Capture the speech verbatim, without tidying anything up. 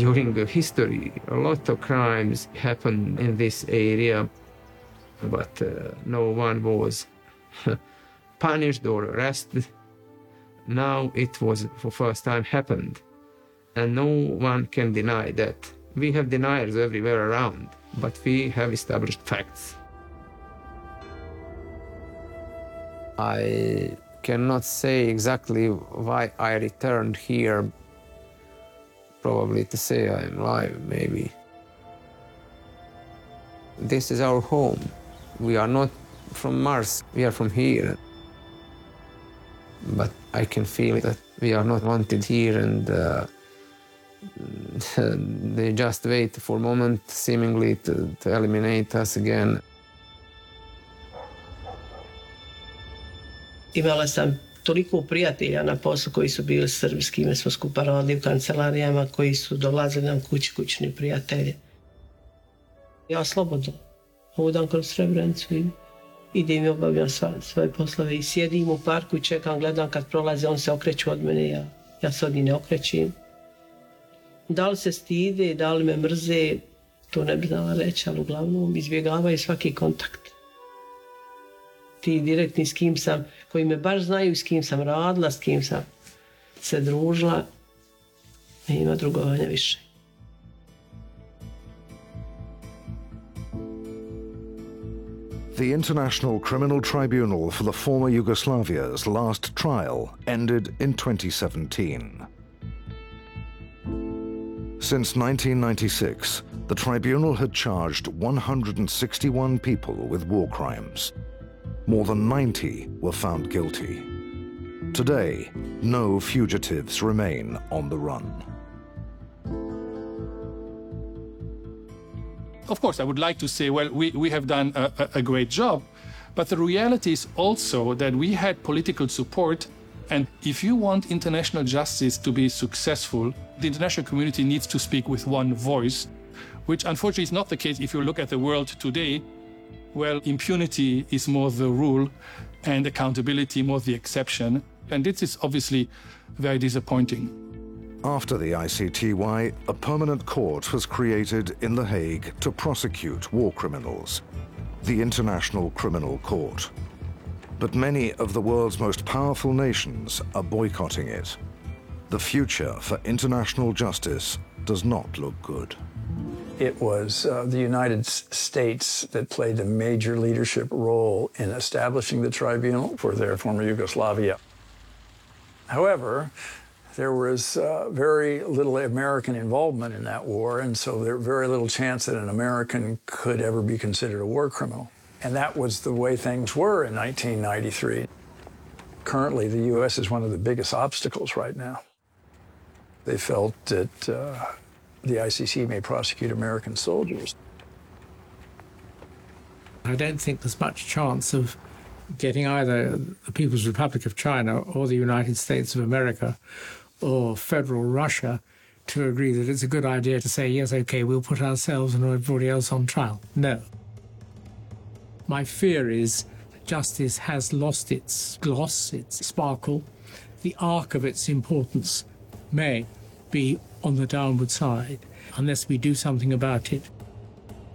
During the history, a lot of crimes happened in this area, but uh, no one was punished or arrested. Now it was for first time happened, and no one can deny that. We have deniers everywhere around, but we have established facts. I cannot say exactly why I returned here. Probably to say I'm alive, maybe. This is our home. We are not from Mars, we are from here. But I can feel that we are not wanted here, and uh, they just wait for a moment, seemingly to, to eliminate us again. Imala sam toliko prijatelja na poslu koji su bili Srbi, s kime smo skupa radili u kancelarijama, koji su dolazili nam kući, kućni prijatelji. Ja slobodno hodam kroz Srebrenicu i idem i obavljam svoje poslove i sjedim u parku i čekam, gledam kad prolaze, on se okreću od mene, ja, ja se od njih ne okrećim. Da li se stide, da li me mrze, to ne bi znala reći, ali uglavnom izbjegavaju svaki kontakt. Ti direktni s kim sam, koji me baš znaju, s kim sam radila, s kim sam se družila, nema drugovanja više. The International Criminal Tribunal for the former Yugoslavia's last trial ended in twenty seventeen. Since nineteen ninety-six, the tribunal had charged one hundred sixty-one people with war crimes. More than ninety were found guilty. Today, no fugitives remain on the run. Of course, I would like to say, well, we, we have done a, a great job, but the reality is also that we had political support, and if you want international justice to be successful, the international community needs to speak with one voice, which unfortunately is not the case if you look at the world today. Well, impunity is more the rule and accountability more the exception, and this is obviously very disappointing. After the I C T Y, a permanent court was created in The Hague to prosecute war criminals, the International Criminal Court. But many of the world's most powerful nations are boycotting it. The future for international justice does not look good. It was uh, the United States that played a major leadership role in establishing the tribunal for their former Yugoslavia. However, there was uh, very little American involvement in that war, and so there was very little chance that an American could ever be considered a war criminal. And that was the way things were in nineteen ninety-three. Currently, the U S is one of the biggest obstacles right now. They felt that uh, the I C C may prosecute American soldiers. I don't think there's much chance of getting either the People's Republic of China or the United States of America or federal Russia to agree that it's a good idea to say, yes, okay, we'll put ourselves and everybody else on trial. No. My fear is justice has lost its gloss, its sparkle. The arc of its importance may be on the downward side unless we do something about it.